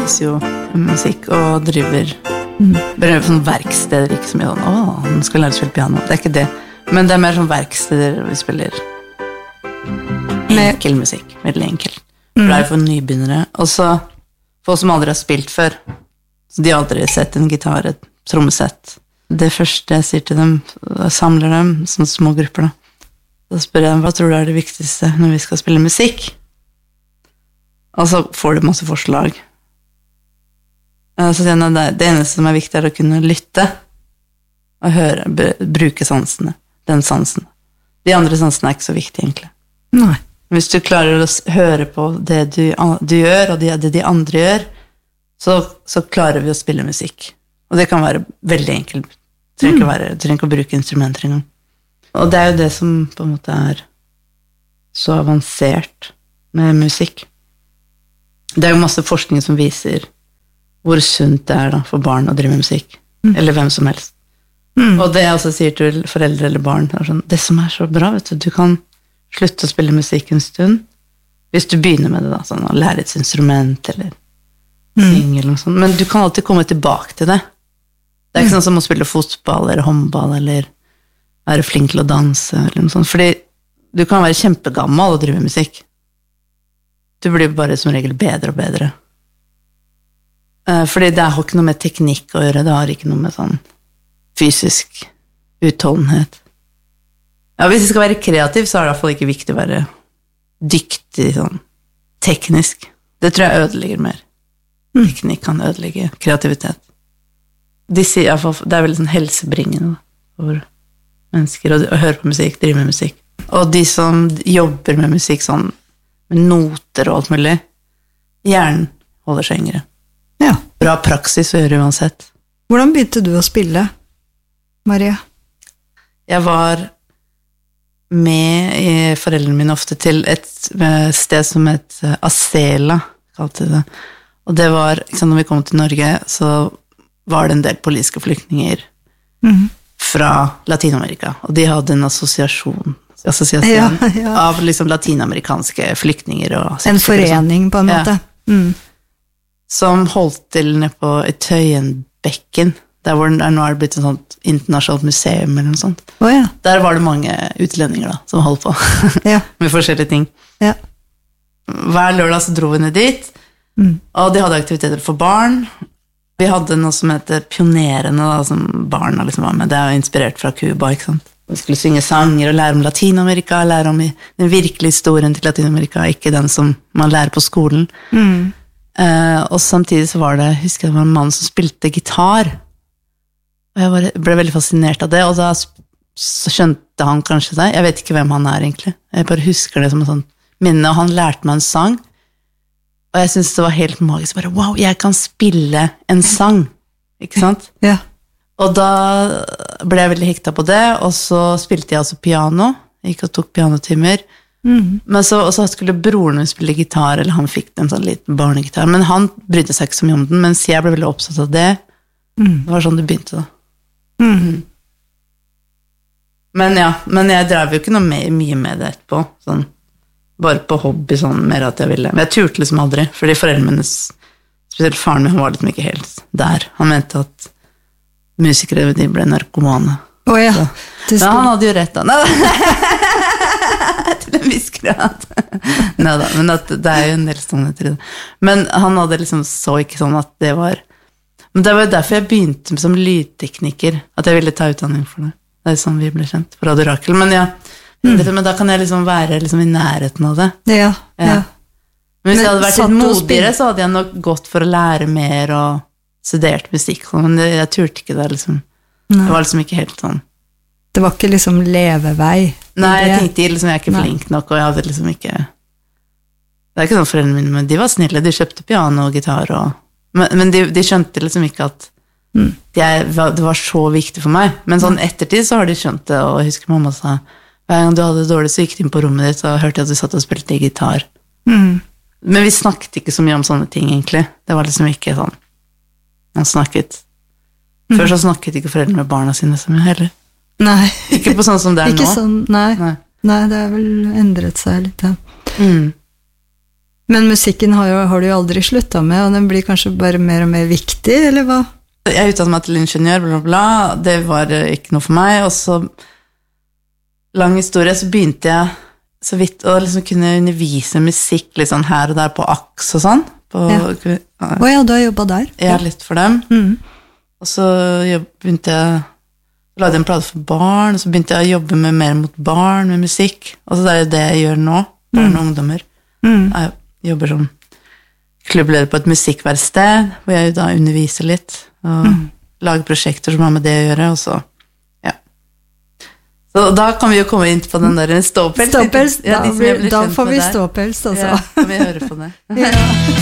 jo musikk og driver sånn verksteder, ikke så mye sånn, han skal lære å spille piano. Det ikke det, men det mer sånn verksteder vi spiller enkel musikk, veldig enkel. For det for nybegynnere. Og så folk som aldri har spilt før, så de har aldri sett en gitar, et trommesett. Det første jeg sier til dem, jeg samler dem som små grupper da. Så spør jeg dem, hva tror du det viktigste når vi skal spille musikk? Og så får de masse forslag. Så sier jeg, det eneste som viktig å kunne lytte og høre, bruke sansene, den sansen. De andre sansene ikke så viktige egentlig. Nei. Hvis du klarer å høre på det du gjør, og det de andre gjør, så klarer vi å spille musikk. Og det kan være veldig enkelt. Du trenger ikke å bruke instrumenter engang. Og det jo det som på en måte så avansert med musikk. Det jo masse forskning som viser hvor sunt det da, for barn å drive med musikk. Eller hvem som helst. Og det jeg også sier til foreldre eller barn, sånn, det som så bra, vet du kan slutte å spille musikk en stund, hvis du begynner med det da, sånn, å lære et instrument, eller synge, eller noe sånt. Men du kan alltid komme tilbake til det. Det ikke sånn som å spille fotball, eller håndball, eller være flink til å danse, eller noe sånt. Fordi du kan være kjempegammel og drive med musikk. Du blir bare som regel bedre og bedre. Fordi det har ikke noe med teknikk å gjøre, det har ikke noe med sånn fysisk utholdenhet. Ja, hvis jeg skal være kreativ, så det i hvert fall ikke viktig å være dyktig, sånn, teknisk. Det tror jeg ødelegger mer. Teknikk kan ødelegge kreativitet. De sier, det veldig sånn helsebringende for mennesker å høre på musikk, drive med musikk. Og de som jobber med musikk sånn, med noter og alt mulig, hjernen holder seg yngre. Ja. Bra praksis å gjøre uansett. Hvordan begynte du å spille, Maria? Jeg var med i foreldrene mine ofte til et sted som het Asela, kalte det. Og det var, når vi kom til Norge, så var det en del politiske flyktninger fra Latinamerika, og de hadde en assosiasjon av liksom latinamerikanske flyktninger. Og en forening på en måte. Som holdt til nede på Tøyenbekken, der hvor nå det blitt et sånt internasjonalt museum eller noe sånt. Der var det mange utlendinger da, som holdt på med forskjellige ting. Hver lørdag så dro vi ned dit, og de hadde aktiviteter for barn. Vi hadde noe som heter Pionerene, da, som barna liksom var med. Det jo inspirert fra Cuba, ikke sant? Vi skulle synge sanger og lære om Latinamerika, lære om den virkelige historien til Latinamerika, ikke den som man lærer på skolen. Og samtidig så var det, husker jeg, det var en mann som spilte gitar, og jeg ble veldig fascinert av det, og da så skjønte han kanskje det. Jeg vet ikke hvem han egentlig. Jeg bare husker det som en sånn minne, og han lærte meg en sang, og jeg synes det var helt magisk. Bare, wow, jeg kan spille en sang, ikke sant? Og da ble jeg veldig hekta på det, og så spilte jeg altså piano, jeg gikk og tok pianotimer, men så skulle broren min spille gitar, eller han fikk en sånn liten barnegitar, men han brydde seg ikke så mye om den, mens jeg ble veldig oppsatt av det. Det var sånn det begynte da. Men jeg drev jo ikke noe mye med det etterpå, sånn, bare på hobby, sånn, mer at jeg ville. Men jeg turte liksom aldri, fordi foreldrene mine, spesielt faren min, han var liksom ikke helt der. Han mente at musikere, de ble narkomane. Men han hadde jo rett da. Til en viss grad. Neida, men det jo en del sannheter i det. Men han hadde liksom så ikke sånn at det var... Men det var jo derfor jeg begynte som lydtekniker, at jeg ville ta utdanning for det. Det sånn vi ble kjent på Radio Rakel. Men men da kan jeg liksom være liksom i nærheten av det. Men hvis jeg hadde vært litt modigere, så hadde jeg nok gått for å lære mer og studert musikk. Men jeg turte ikke det liksom. Det var liksom ikke helt sånn. Det var ikke liksom levevei? Nei, jeg tenkte liksom, jeg ikke flink nok, og jeg hadde liksom ikke... Det ikke sånn foreldrene mine, men de var snille. De kjøpte piano og gitar og... Men de skjønte liksom ikke at det var så viktig for meg. Men sånn ettertid så har de skjønt det, og jeg husker mamma sa, hver gang du hadde det dårlig, så gikk de inn på rommet ditt, så hørte jeg at du satt og spilte gitar. Men vi snakket ikke så mye om sånne ting, egentlig. Det var liksom ikke sånn. Man snakket. Før så snakket ikke foreldre med barna sine så mye heller. Nei. Ikke på sånn som det nå. Ikke sånn, nei. Nei, det har vel endret seg litt, Men musikken har du jo aldri sluttet med, og den blir kanskje bare mer og mer viktig, eller hva? Jeg utdannet meg til ingeniør, bla bla bla, det var ikke noe for meg, og så, lang historie, så begynte jeg så vidt å liksom kunne undervise musikk litt sånn her og der på AKS og sånn. Ja, du har jobbet der? Ja, litt for dem. Og så begynte jeg, lagde en plate for barn, og så begynte jeg å jobbe mer mot barn, med musikk, og så det er jo det jeg gjør nå, barn og ungdommer. Jeg jobber som klubbleder på et musikkverksted, hvor jeg da underviser litt, og lager prosjekter som har med det å gjøre, og så, ja. Så da kan vi jo komme inn på den der ståpels. Ståpels, da får vi ståpels, altså. Ja, kan vi høre på det. Ja.